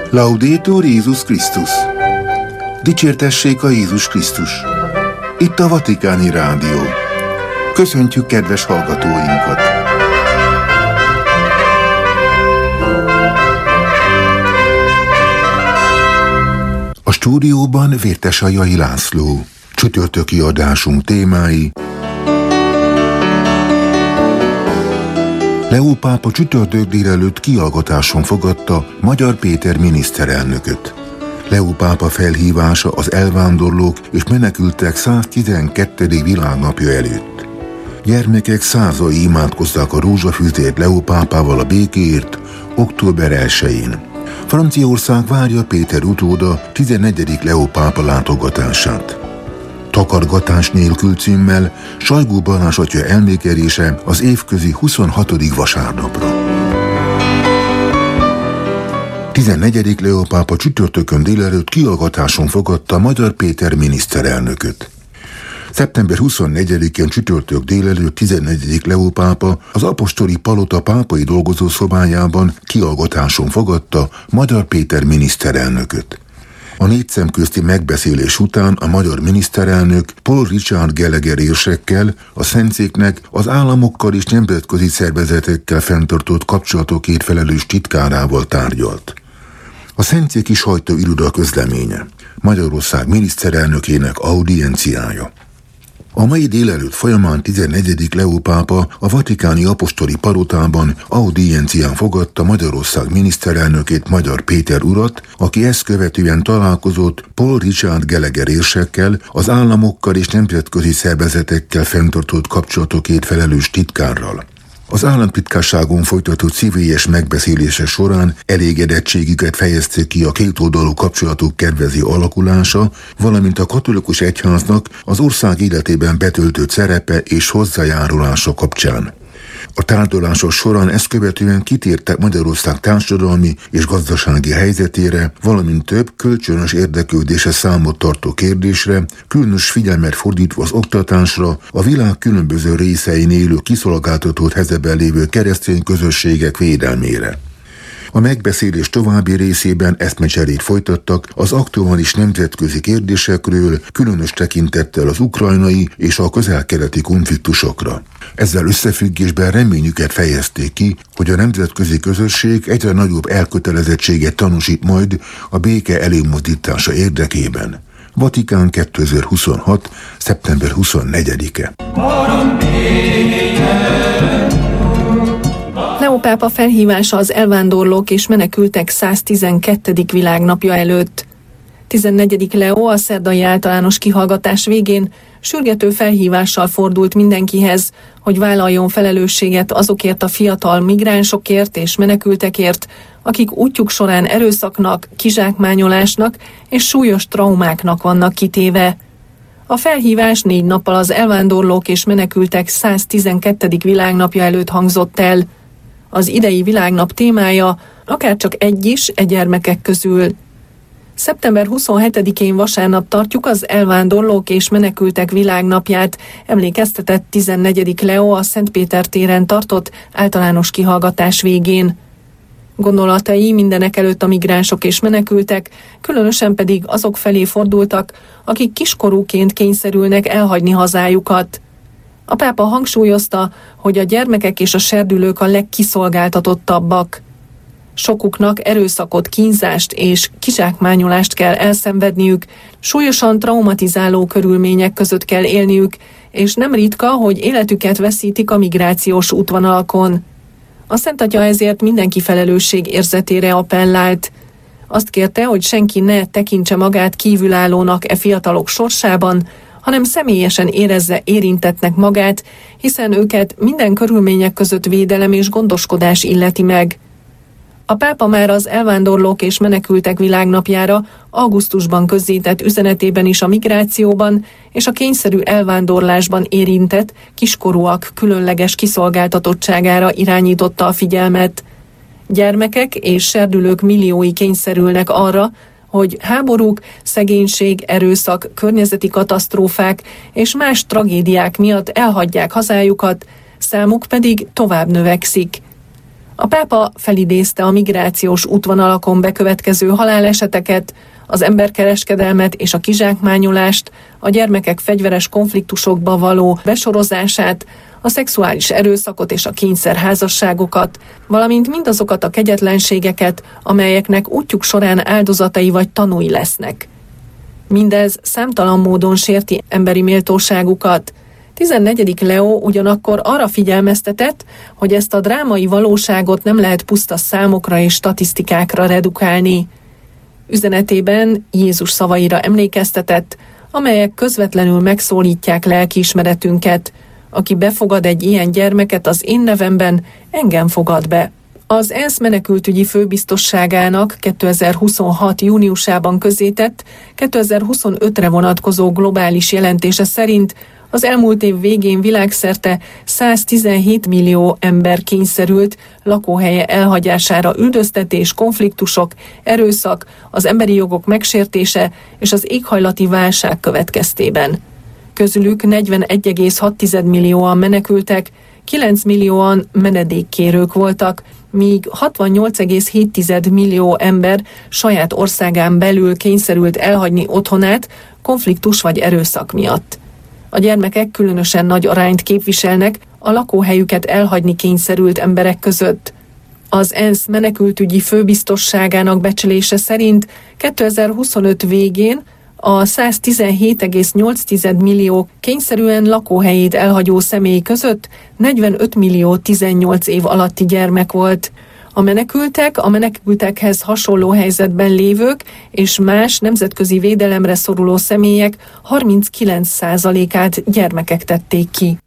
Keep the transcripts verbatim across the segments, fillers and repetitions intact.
Laudetur Jézus Krisztus! Dicsértessék a Jézus Krisztus! Itt a Vatikáni Rádió. Köszöntjük kedves hallgatóinkat! A stúdióban Vértesajai László. Csütörtöki adásunk témái: Leó pápa csütörtök délelőtt kihallgatáson fogadta Magyar Péter miniszterelnököt. Leó pápa felhívása az elvándorlók és menekültek száztizenkettedik világnapja előtt. Gyermekek százai imádkozták a rózsafűzért Leó pápával a békéért október elsején. Franciaország várja Péter utóda tizennegyedik Leó pápa látogatását. Takargatás nélkül címmel Sajgó Balázs atya emlékelése az évközi huszonhatodik vasárnapra. tizennegyedik Leó pápa csütörtökön délelőtt kihallgatáson fogadta Magyar Péter miniszterelnököt. szeptember huszonnegyedikén csütörtök délelőtt tizennegyedik Leó pápa az apostoli palota pápai dolgozószobájában kihallgatáson fogadta Magyar Péter miniszterelnököt. A négy szemközti megbeszélés után a magyar miniszterelnök Paul Richard Gallagher érsekkel, a Szentszéknek az államokkal és nemzetközi szervezetekkel fenntartott kapcsolatokért felelős titkárával tárgyalt. A Szentszéki sajtóiroda közleménye: Magyarország miniszterelnökének audienciája. A mai délelőtt folyamán tizennegyedik Leó pápa a vatikáni apostoli palotában audiencián fogadta Magyarország miniszterelnökét, Magyar Péter urat, aki ezt követően találkozott Paul Richard Gallagher érsekkel, az államokkal és nemzetközi szervezetekkel fenntartott kapcsolatokért felelős titkárral. Az államtitkárságon folytatott szívélyes megbeszélése során elégedettségüket fejezték ki a kétoldalú kapcsolatok kedvező alakulása, valamint a katolikus egyháznak az ország életében betöltött szerepe és hozzájárulása kapcsán. A tárgyalások során ezt követően kitértek Magyarország társadalmi és gazdasági helyzetére, valamint több kölcsönös érdeklődése számot tartó kérdésre, különös figyelmet fordítva az oktatásra, a világ különböző részein élő kiszolgáltatott helyzetben lévő keresztény közösségek védelmére. A megbeszélés további részében eszmecserét folytattak az aktuális nemzetközi kérdésekről, különös tekintettel az ukrajnai és a közel-keleti konfliktusokra. Ezzel összefüggésben reményüket fejezték ki, hogy a nemzetközi közösség egyre nagyobb elkötelezettséget tanúsít majd a béke előmozdítása érdekében. Vatikán kétezer-huszonhat. szeptember huszonnegyedike. Leó pápa felhívása az elvándorlók és menekültek száztizenkettedik világnapja előtt. tizennegyedik Leó a szerdai általános kihallgatás végén sürgető felhívással fordult mindenkihez, hogy vállaljon felelősséget azokért a fiatal migránsokért és menekültekért, akik útjuk során erőszaknak, kizsákmányolásnak és súlyos traumáknak vannak kitéve. A felhívás négy nappal az elvándorlók és menekültek száztizenkettedik világnapja előtt hangzott el. Az idei világnap témája akárcsak egy is e gyermekek közül. szeptember huszonhetedikén vasárnap tartjuk az elvándorlók és menekültek világnapját, emlékeztetett tizennegyedik Leó a Szent Péter téren tartott általános kihallgatás végén. Gondolatai mindenekelőtt a migránsok és menekültek, különösen pedig azok felé fordultak, akik kiskorúként kényszerülnek elhagyni hazájukat. A pápa hangsúlyozta, hogy a gyermekek és a serdülők a legkiszolgáltatottabbak. Sokuknak erőszakot, kínzást és kizsákmányolást kell elszenvedniük, súlyosan traumatizáló körülmények között kell élniük, és nem ritka, hogy életüket veszítik a migrációs útvonalakon. A Szent Atya ezért mindenki felelősség érzetére appellált. Azt kérte, hogy senki ne tekintse magát kívülállónak e fiatalok sorsában, hanem személyesen érezze érintettnek magát, hiszen őket minden körülmények között védelem és gondoskodás illeti meg. A pápa már az elvándorlók és menekültek világnapjára augusztusban közzétett üzenetében is a migrációban és a kényszerű elvándorlásban érintett kiskorúak különleges kiszolgáltatottságára irányította a figyelmet. Gyermekek és serdülők milliói kényszerülnek arra, hogy háborúk, szegénység, erőszak, környezeti katasztrófák és más tragédiák miatt elhagyják hazájukat, számuk pedig tovább növekszik. A pápa felidézte a migrációs útvonalakon bekövetkező haláleseteket, az emberkereskedelmet és a kizsákmányolást, a gyermekek fegyveres konfliktusokba való besorozását, a szexuális erőszakot és a kényszerházasságokat, valamint mindazokat a kegyetlenségeket, amelyeknek útjuk során áldozatai vagy tanúi lesznek. Mindez számtalan módon sérti emberi méltóságukat. tizennegyedik Leó ugyanakkor arra figyelmeztetett, hogy ezt a drámai valóságot nem lehet puszta számokra és statisztikákra redukálni. Üzenetében Jézus szavaira emlékeztetett, amelyek közvetlenül megszólítják lelkiismeretünket. Aki befogad egy ilyen gyermeket az én nevemben, engem fogad be. Az ENSZ menekültügyi főbiztosságának kétezer-huszonhat júniusában közzétett kétezer-huszonötre vonatkozó globális jelentése szerint az elmúlt év végén világszerte száztizenhét millió ember kényszerült lakóhelye elhagyására üldöztetés, konfliktusok, erőszak, az emberi jogok megsértése és az éghajlati válság következtében. Közülük negyvenegy egész hat millióan menekültek, kilenc millióan menedékkérők voltak, míg hatvannyolc egész hét millió ember saját országán belül kényszerült elhagyni otthonát konfliktus vagy erőszak miatt. A gyermekek különösen nagy arányt képviselnek a lakóhelyüket elhagyni kényszerült emberek között. Az ENSZ menekültügyi főbiztosságának becslése szerint kétezer-huszonöt végén a száztizenhét egész nyolc millió kényszerűen lakóhelyét elhagyó személy között negyvenöt millió tizennyolc év alatti gyermek volt. A menekültek, a menekültekhez hasonló helyzetben lévők és más nemzetközi védelemre szoruló személyek harminckilenc százalékát gyermekek tették ki.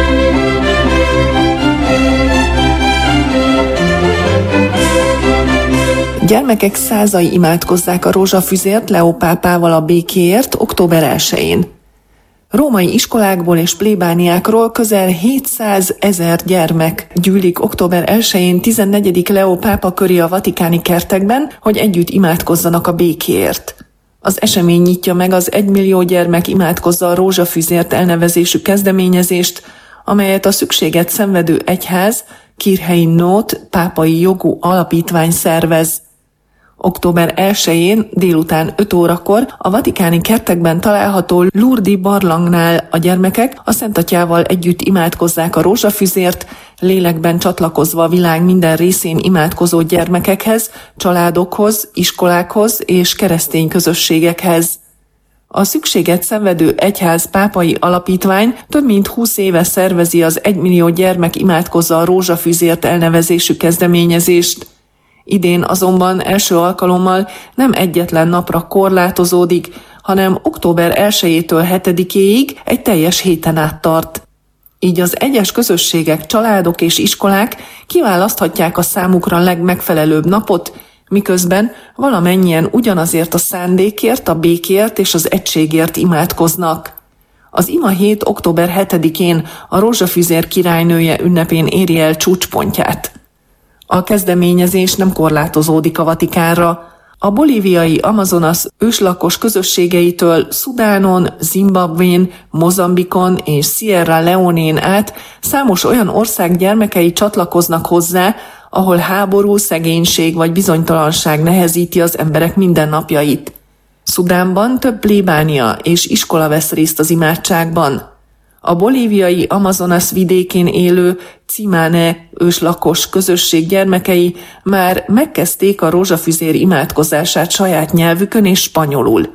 Gyermekek százai imádkozzák a rózsafüzért Leó pápával a békéért október elsején. Római iskolákból és plébániákról közel hétszázezer gyermek gyűlik október elsején tizennegyedik Leó pápa köré a vatikáni kertekben, hogy együtt imádkozzanak a békéért. Az esemény nyitja meg az egymillió gyermek imádkozza a rózsafüzért elnevezésű kezdeményezést, amelyet a szükséget szenvedő egyház, Kirchhelyi Nót pápai jogú alapítvány szervez. október elsején délután öt órakor a vatikáni kertekben található Lourdes barlangnál a gyermekek a Szentatyával együtt imádkozzák a rózsafüzért, lélekben csatlakozva a világ minden részén imádkozó gyermekekhez, családokhoz, iskolákhoz és keresztény közösségekhez. A szükséget szenvedő egyház pápai alapítvány több mint húsz éve szervezi az egymillió gyermek imádkozza a rózsafüzért elnevezésű kezdeményezést. Idén azonban első alkalommal nem egyetlen napra korlátozódik, hanem október elsejétől hetedikéig egy teljes héten át tart. Így az egyes közösségek, családok és iskolák kiválaszthatják a számukra legmegfelelőbb napot, miközben valamennyien ugyanazért a szándékért, a békért és az egységért imádkoznak. Az ima hét október hetedikén a rózsafüzér királynője ünnepén éri el csúcspontját. A kezdeményezés nem korlátozódik a Vatikánra. A bolíviai Amazonas őslakos közösségeitől Szudánon, Zimbabvén, Mozambikon és Sierra Leonén át számos olyan ország gyermekei csatlakoznak hozzá, ahol háború, szegénység vagy bizonytalanság nehezíti az emberek mindennapjait. Szudánban több plébánia és iskola vesz részt az imádságban. A bolíviai Amazonas vidékén élő Cimane őslakos közösség gyermekei már megkezdték a rózsafüzér imádkozását saját nyelvükön és spanyolul.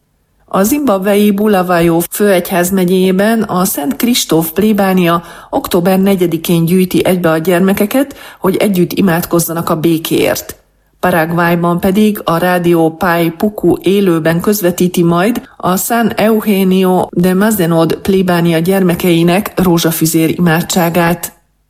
A zimbabwei Bulawayo főegyházmegyéjében a Szent Kristóf plébánia október negyedikén gyűjti egybe a gyermekeket, hogy együtt imádkozzanak a békéért. Paraguayban pedig a Rádió Pai Puku élőben közvetíti majd a San Eugenio de Mazenod plébánia gyermekeinek rózsafüzér imádságát.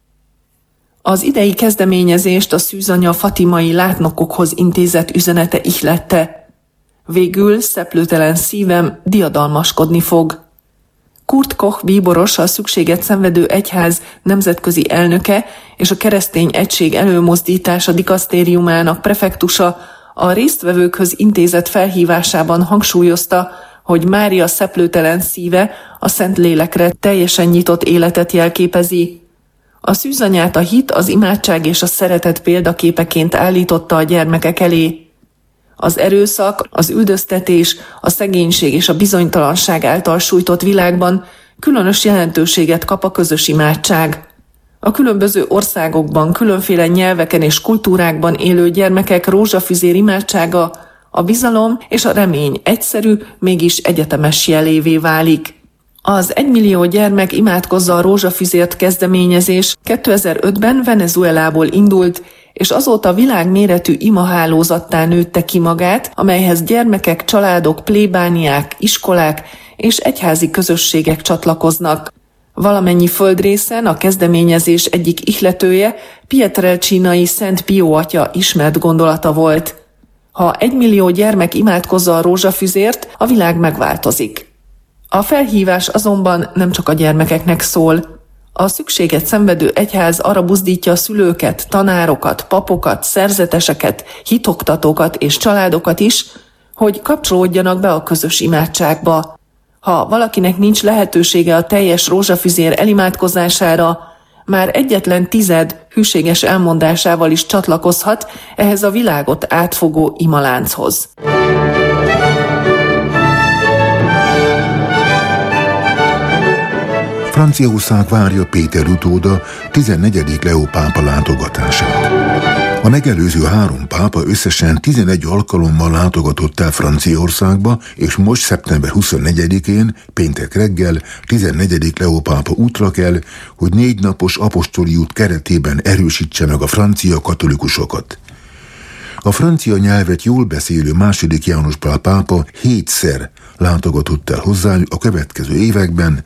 Az idei kezdeményezést a szűzanya fatimai látnokokhoz intézett üzenete ihlette. Végül szeplőtelen szívem diadalmaskodni fog. Kurt Koch bíboros, a szükséget szenvedő egyház nemzetközi elnöke és a keresztény egység előmozdítása dikasztériumának prefektusa a résztvevőkhöz intézett felhívásában hangsúlyozta, hogy Mária szeplőtelen szíve a Szentlélekre teljesen nyitott életet jelképezi. A szűzanyát a hit, az imádság és a szeretet példaképeként állította a gyermekek elé. Az erőszak, az üldöztetés, a szegénység és a bizonytalanság által sújtott világban különös jelentőséget kap a közös imádság. A különböző országokban, különféle nyelveken és kultúrákban élő gyermekek rózsafüzér imádsága a bizalom és a remény egyszerű, mégis egyetemes jelévé válik. Az egymillió gyermek imádkozza a rózsafüzért kezdeményezés kétezer-ötben Venezuelából indult, és azóta világméretű imahálózattá nőtte ki magát, amelyhez gyermekek, családok, plébániák, iskolák és egyházi közösségek csatlakoznak. Valamennyi földrészen a kezdeményezés egyik ihletője Pietrelcinai Szent Pió atya ismert gondolata volt. Ha egymillió gyermek imádkozza a rózsafüzért, a világ megváltozik. A felhívás azonban nem csak a gyermekeknek szól. A szükséget szenvedő egyház arra buzdítja a szülőket, tanárokat, papokat, szerzeteseket, hitoktatókat és családokat is, hogy kapcsolódjanak be a közös imádságba. Ha valakinek nincs lehetősége a teljes rózsafüzér elimádkozására, már egyetlen tized hűséges elmondásával is csatlakozhat ehhez a világot átfogó imalánchoz. Franciaország várja Péter utóda tizennegyedik Leó pápa látogatását. A megelőző három pápa összesen tizenegy alkalommal látogatott el Franciaországba, és most szeptember huszonnegyedikén, péntek reggel, tizennegyedik Leó pápa útra kell, hogy négy napos apostoli út keretében erősítse meg a francia katolikusokat. A francia nyelvet jól beszélő második János Pál pápa hétszer látogatott el hozzájuk a következő években,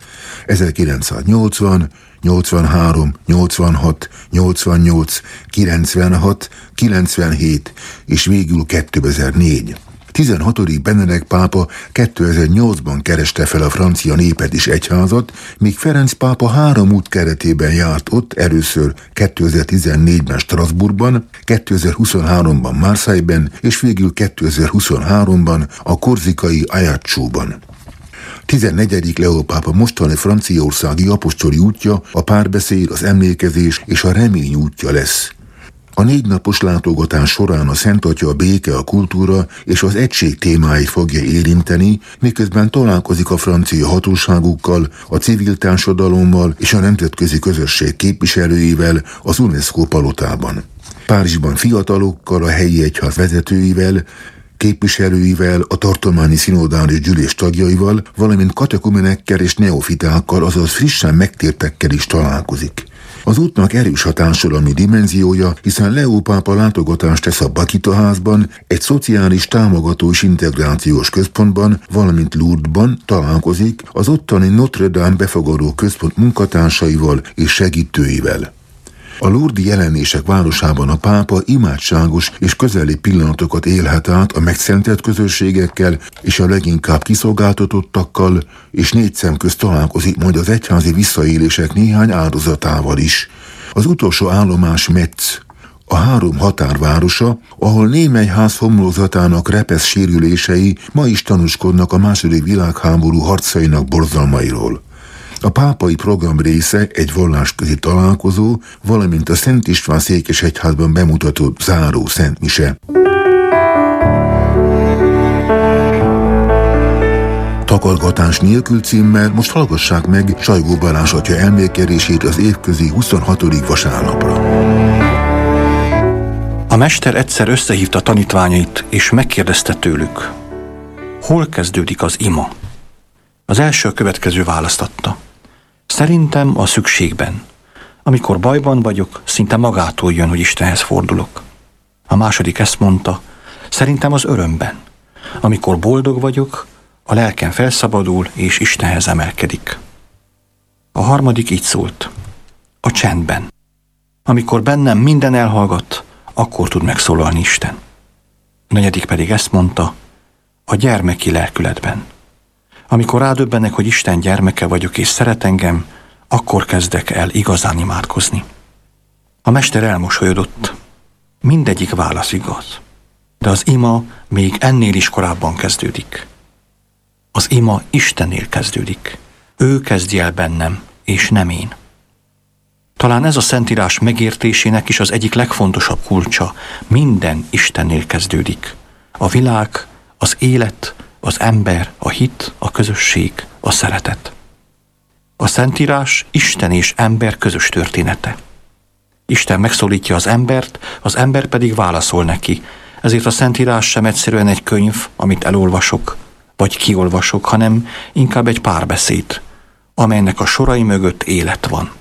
ezerkilencszáznyolcvan, nyolcvanhárom, nyolcvanhat, nyolcvannyolc, kilencvenhat, kilencvenhét és végül kétezer-négy. tizenhatodik Benedek pápa kétezer-nyolcban kereste fel a francia népet és egyházat, míg Ferenc pápa három út keretében járt ott, először kétezer-tizennégyben Strasbourgban, kétezer-huszonháromban Marseille-ben és végül kétezer-huszonháromban a korzikai Ajaccióban. tizennegyedik Leó pápa mostani franciaországi apostoli útja a párbeszéd, az emlékezés és a remény útja lesz. A négy napos látogatás során a Szent Atya a béke, a kultúra és az egység témáit fogja érinteni, miközben találkozik a francia hatóságokkal, a civil társadalommal és a nemzetközi közösség képviselőivel az UNESCO palotában. Párizsban fiatalokkal, a helyi egyház vezetőivel, képviselőivel, a tartományi szinodális gyűlés tagjaival, valamint katekumenekkel és neofitákkal, azaz frissen megtértekkel is találkozik. Az útnak erős a társadalmi dimenziója, hiszen Leó pápa látogatást tesz a Bakita házban, egy szociális támogató és integrációs központban, valamint Lourdesban találkozik az ottani Notre Dame befogadó központ munkatársaival és segítőivel. A lourdes jelenések városában a pápa imádságos és közeli pillanatokat élhet át a megszentelt közösségekkel és a leginkább kiszolgáltatottakkal, és négy szem közt találkozik majd az egyházi visszaélések néhány áldozatával is. Az utolsó állomás Metz, a három határvárosa, ahol némely ház homlokzatának repesz sérülései ma is tanúskodnak a második világháború harcainak borzalmairól. A pápai program része egy vallásközi találkozó, valamint a Szent István székesegyházban bemutatott záró Szent Mise. Takargatás nélkül címmel most hallgassák meg Sajgó Balázs atya elmélkedését az évközi huszonhatodik vasárnapra. A mester egyszer összehívta tanítványait, és megkérdezte tőlük, hol kezdődik az ima? Az első a következő választ adta. Szerintem a szükségben. Amikor bajban vagyok, szinte magától jön, hogy Istenhez fordulok. A második ezt mondta, szerintem az örömben. Amikor boldog vagyok, a lelkem felszabadul és Istenhez emelkedik. A harmadik így szólt, a csendben. Amikor bennem minden elhallgat, akkor tud megszólalni Isten. A negyedik pedig ezt mondta, a gyermeki lelkületben. Amikor rádöbbenek, hogy Isten gyermeke vagyok és szeret engem, akkor kezdek el igazán imádkozni. A mester elmosolyodott. Mindegyik válasz igaz. De az ima még ennél is korábban kezdődik. Az ima Istennél kezdődik. Ő kezdi el bennem, és nem én. Talán ez a Szentírás megértésének is az egyik legfontosabb kulcsa. Minden Istennél kezdődik. A világ, az élet, az ember, a hit, a közösség, a szeretet. A Szentírás Isten és ember közös története. Isten megszólítja az embert, az ember pedig válaszol neki. Ezért a Szentírás sem egyszerűen egy könyv, amit elolvasok, vagy kiolvasok, hanem inkább egy párbeszéd, amelynek a sorai mögött élet van.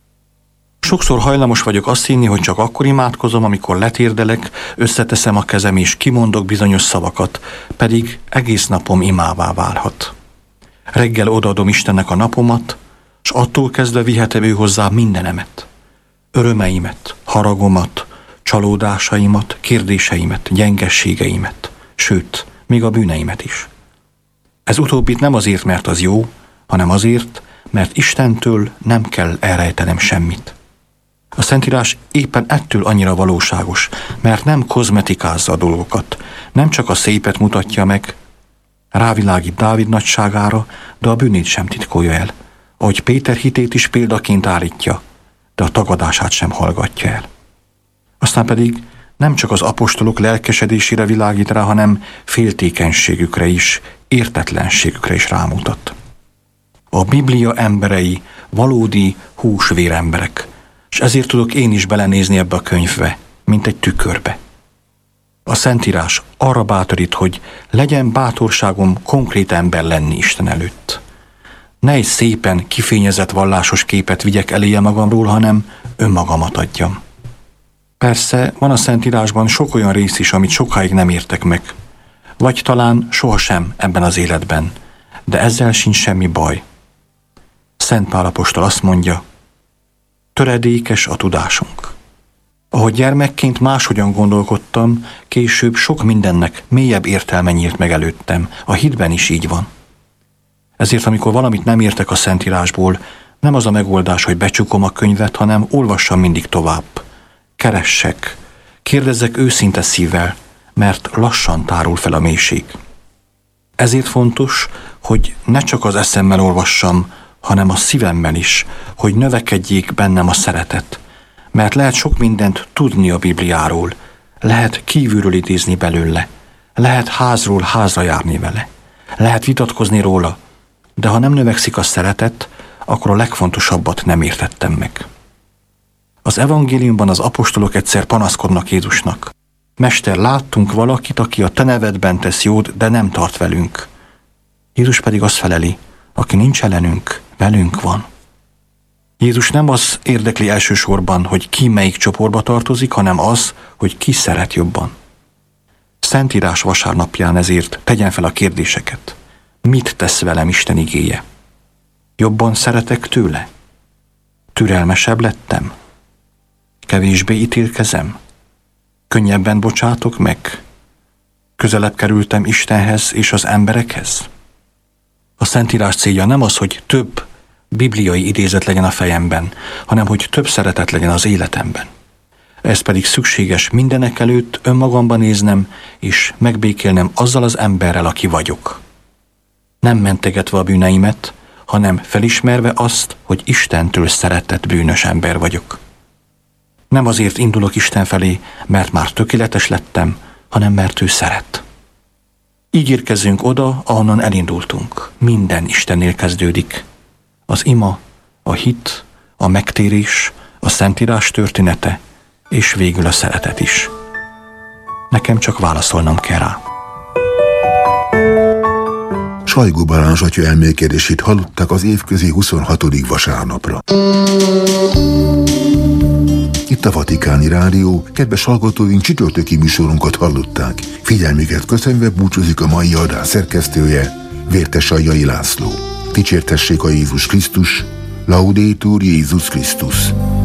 Sokszor hajlamos vagyok azt hinni, hogy csak akkor imádkozom, amikor letérdelek, összeteszem a kezem és kimondok bizonyos szavakat, pedig egész napom imává válhat. Reggel odaadom Istennek a napomat, s attól kezdve vihetem ő hozzá mindenemet. Örömeimet, haragomat, csalódásaimat, kérdéseimet, gyengességeimet, sőt, még a bűneimet is. Ez utóbbit nem azért, mert az jó, hanem azért, mert Istentől nem kell elrejtenem semmit. A Szentírás éppen ettől annyira valóságos, mert nem kozmetikázza a dolgokat, nem csak a szépet mutatja meg, rávilágít Dávid nagyságára, de a bűnét sem titkolja el, ahogy Péter hitét is példaként állítja, de a tagadását sem hallgatja el. Aztán pedig nem csak az apostolok lelkesedésére világít rá, hanem féltékenységükre is, értetlenségükre is rámutat. A Biblia emberei valódi húsvér emberek, és ezért tudok én is belenézni ebbe a könyvbe, mint egy tükörbe. A Szentírás arra bátorít, hogy legyen bátorságom konkrét ember lenni Isten előtt. Ne egy szépen kifényezett vallásos képet vigyek eléje magamról, hanem önmagamat adjam. Persze van a Szentírásban sok olyan rész is, amit sokáig nem értek meg, vagy talán sohasem ebben az életben, de ezzel sincs semmi baj. Szent Pál apostol azt mondja, töredékes a tudásunk. Ahogy gyermekként máshogyan gondolkodtam, később sok mindennek mélyebb értelme nyílt meg előttem. A hitben is így van. Ezért, amikor valamit nem értek a Szentírásból, nem az a megoldás, hogy becsukom a könyvet, hanem olvassam mindig tovább. Keressek, kérdezzek őszinte szívvel, mert lassan tárul fel a mélység. Ezért fontos, hogy ne csak az eszemmel olvassam, hanem a szívemmel is, hogy növekedjék bennem a szeretet. Mert lehet sok mindent tudni a Bibliáról, lehet kívülről idézni belőle, lehet házról házra járni vele, lehet vitatkozni róla, de ha nem növekszik a szeretet, akkor a legfontosabbat nem értettem meg. Az evangéliumban az apostolok egyszer panaszkodnak Jézusnak. Mester, láttunk valakit, aki a te nevedben tesz jót, de nem tart velünk. Jézus pedig azt feleli, aki nincs ellenünk, velünk van. Jézus nem az érdekli elsősorban, hogy ki melyik csoportba tartozik, hanem az, hogy ki szeret jobban. Szentírás vasárnapján ezért tegyen fel a kérdéseket. Mit tesz velem Isten igéje? Jobban szeretek tőle? Türelmesebb lettem? Kevésbé ítélkezem? Könnyebben bocsátok meg? Közelebb kerültem Istenhez és az emberekhez? A Szentírás célja nem az, hogy több bibliai idézet legyen a fejemben, hanem hogy több szeretet legyen az életemben. Ez pedig szükséges mindenek előtt önmagamban néznem, és megbékélnem azzal az emberrel, aki vagyok. Nem mentegetve a bűneimet, hanem felismerve azt, hogy Istentől szeretett bűnös ember vagyok. Nem azért indulok Isten felé, mert már tökéletes lettem, hanem mert ő szeret. Így érkezünk oda, ahonnan elindultunk. Minden Istennél kezdődik. Az ima, a hit, a megtérés, a Szentírás története, és végül a szeretet is. Nekem csak válaszolnom kell rá. Sajgó Balázs atya elmélkedését hallották az évközi huszonhatodik vasárnapra. Itt a Vatikáni Rádió, kedves hallgatóink, csütörtöki műsorunkat hallották. Figyelmüket köszönve búcsúzik a mai adás szerkesztője, Vértes Aljai László. Dicsértessék a Jézus Krisztus, Laudetur Jézus Krisztus.